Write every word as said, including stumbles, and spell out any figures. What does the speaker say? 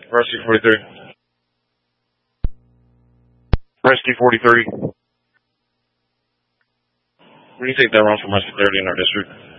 Rescue forty-three. Rescue forty-three. We can take that run from Rescue thirty in our district.